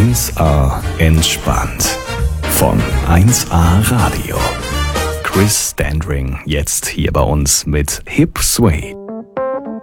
1A entspannt. Von 1A Radio. Chris Standring jetzt hier bei uns mit Hip Sway.